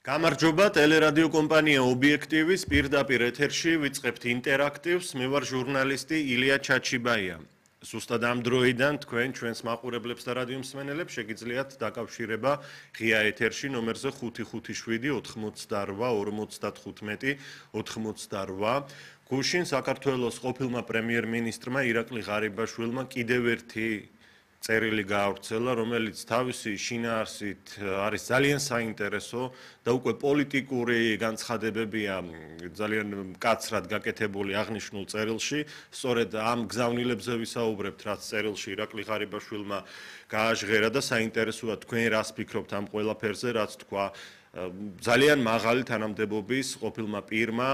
გამარჯობა, ტელერადიო კომპანია ობიექტივის პირდაპირ ეთერში ვიწყებთ ინტერაქტივს. მე ვარ ჟურნალისტი ილია ჩაჩიბაია. Ზუსტად ამ დროიდან თქვენ ჩვენს მაყურებლებს და რადიო მსმენელებს შეგიძლიათ დაკავშირება ღია ეთერში ნომერზე 557 88 55 88. გუშინ საქართველოს ყოფილმა პრემიერ-მინისტრმა ირაკლი ღარიბაშვილმა კიდევ ერთი წერილი გაავრცელა, რომელიც თავისი შინაარსით არის ძალიან საინტერესო და უკვე პოლიტიკური განცხადებებია ძალიან მკაცრად გაკეთებული აღნიშნულ წერილში. სწორედ ამ გზავნილებზე ვისაუბრებთ, რაც წერილში ირაკლი ღარიბაშვილმა გააჟღერა და საინტერესოა თქვენ რას ფიქრობთ ამ ყველაფერზე, რაც თქვა ძალიან მაღალი თანამდებობის ყოფილმა პირმა.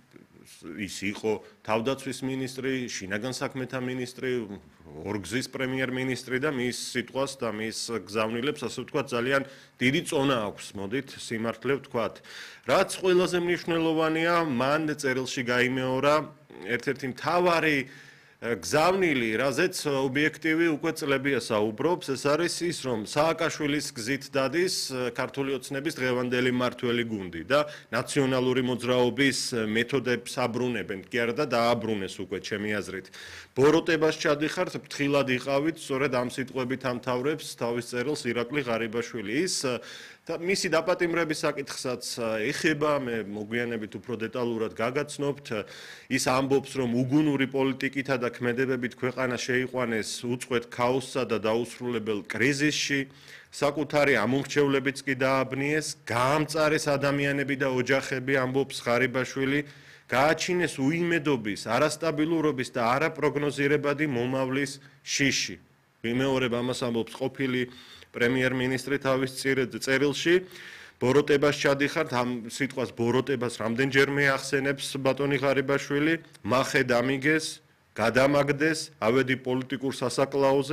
ის იყო თავდაცვის მინისტრი, შინაგან საქმეთა მინისტრი, ორგზის პრემიერ-მინისტრი და მის სიტყვას და მის გზავნილებს, ასე ვთქვათ, ძალიან დიდი წონა აქვს, მოდით სიმართლე ვთქვათ. რაც ყველაზე მნიშვნელოვანია, მან წერილში გაიმეორა ერთ-ერთი მთავარი გზავნილი, რაზეც ობიექტივი უკვე წლებია საუბრობს, ეს არის ის, რომ სააკაშვილის გზით დადის ქართული ოცნების დღევანდელი მმართველი გუნდი და ნაციონალური მოძრაობის მეთოდებს აბრუნებენ, კი არა და დააბრუნეს უკვე ჩემი აზრით. ბოროტებას ჩადიხართ, ფრთხილად იყავით, სწორედ ამ სიტყვებით ამთავრებს თავის წერილს ირაკლი ღარიბაშვილი. ის მისი დაპატიმრების საკითხსაც ეხება, მე მოგვიანებით უფრო დეტალურად გაგაცნობთ. ის ამბობს, რომ უგუნური პოლიტიკითა და ქმედებებით ქვეყანა შეიყვანეს უწყვეტ ქაოსსა და დაუსრულებელ კრიზისში, საკუთარი ამომრჩევლებიც კი დააბნიეს, გაამწარეს ადამიანები და ოჯახები, ამბობს ღარიბაშვილი, გააჩინეს უიმედობის, არასტაბილურობის და არაპროგნოზირებადი მომავლის შიში. ვიმეორებ ამას ამბობს ყოფილი პრემიერ-მინისტრი თავის წერილში. ბოროტებას ჩადიხართ, ამ სიტყვას ბოროტებას რამდენჯერმე ახსენებს ბატონი ღარიბაშვილი, მახე დამიგეს, გადამაგდეს, ავედი პოლიტიკურ სასაკლაოზე,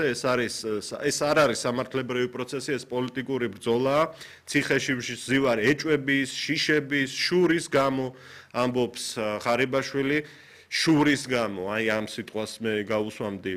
ეს არ არის სამართლებრივი პროცესი, ეს პოლიტიკური ბრძოლაა, ციხეში ვზივარ ეჭვების, შიშების, შურის გამო, ამბობს ღარიბაშვილი, შურის გამო, აი ამ სიტყვას მე გავუსვამდი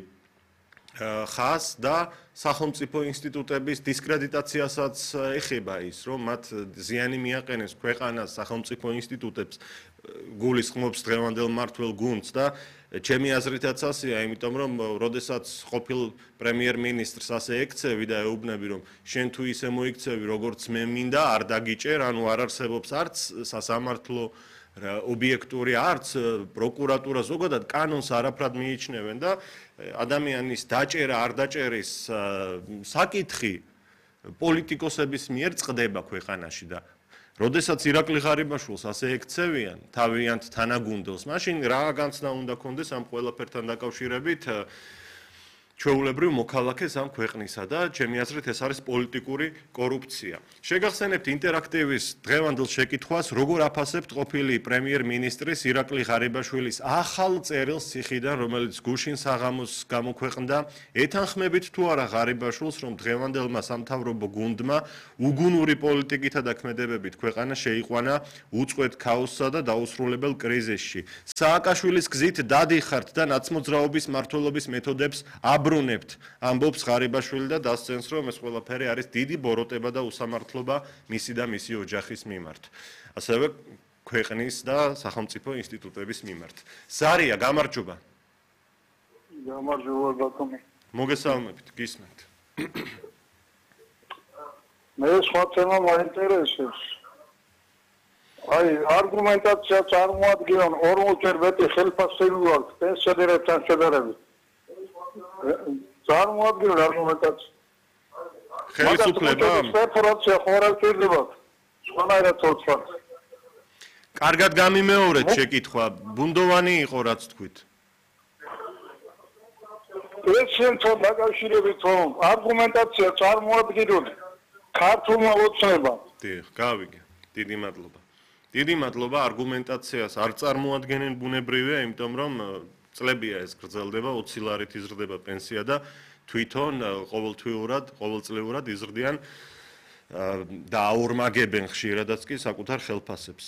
ხას და სახელმწიფო ინსტიტუტების დისკრედიტაციასაც ეხება ის, რომ მათ ზიანი მიაყენეს ქვეყანას სახელმწიფო ინსტიტუტებს გულისხმობს დღევანდელ მმართველ გუნდს და ჩემი აზრითაც ასეა, იმიტომ რომ როდესაც ყოფილ პრემიერ-მინისტრს ასე ექცევი და ეუბნები, რომ შენ თუ ისე მოიქცევი, როგორც მე მინდა, არ დაგიჭერ, ანუ არ არსებობს არც სასამართლო ობიექტური, არც პროკურატურა, ზოგადად კანონს არაფრად მიიჩნევენ და ადამიანის დაჭერა არ დაჭერის საკითხი პოლიტიკოსების მიერ წყდება ქვეყანაში და როდესაც ირაკლი ღარიბაშვილს ასე ექცევიან თავიანთ თანაგუნდელს, მაშინ რა განცდა უნდა კონდეს ამ ყველაფერთან დაკავშირებით ჩვეულებრივ მოქალაქეს ამ ქვეყნისა და ჩემი აზრით ეს არის პოლიტიკური კორუფცია. შეგახსენებთ ინტერაქტივის დღევანდელ შეკითხვას, როგორ აფასებთ ყოფილი პრემიერ-მინისტრის ირაკლი ღარიბაშვილის ახალ წერილს ციხიდან, რომელიც გუშინ საღამოს გამოქვეყნდა, ეთანხმებით თუ არა ღარიბაშვილს, რომ დღევანდელმა სამთავრობო გუნდმა უგუნური პოლიტიკითა და ქმედებებით ქვეყანა შეიყვანა უწყვეტ ქაოსსა და დაუსრულებელ კრიზისში. სააკაშვილის გზით დადიხართ და ნაცმოძრაობის მმართველობის მეთოდებს აბრუნებთ, ამბობს ღარიბაშვილი და დასცენს, რომ ეს ყველაფერი არის დიდი ბოროტება და უსამართლობა მისი და მისი ოჯახის მიმართ. ასევე ქვეყნის და სახელმწიფო ინსტიტუტების მიმართ. ზარია, გამარჯობა. გამარჯობა ბატონო. მოგესალმებით, გისმენთ. მე სხვა თემა მაინტერესებს. აი, არგუმენტაცია წარმოადგენენ 40-ჯერ მეტი ხელფასები აქვს პენსიონერებთან შედარებით. წარმოადგენენ არგუმენტაცია. ხელისუფლებამ რეფერენცია ხوارად შეიძლება. სხვანაირად თორცვათ. კარგად გამიმეორეთ შეკითხვა, ბუნდოვანი იყო რაც თქვით. ესენთან დაკავშირებით რომ არგუმენტაცია წარმოადგენენ ქართულმა ოცნებამ. დიახ, გავიგე. დიდი მადლობა. დიდი მადლობა, არგუმენტაციას არ წარმოადგენენ ბუნებრივია, იმიტომ რომ წლებია ეს გრძელდება, 20 ლარით იზრდება პენსია და თვითონ ყოველწლიურად იზრდიან და აორმაგებენ ხშირადაც კი საკუთარ ხელფასებს.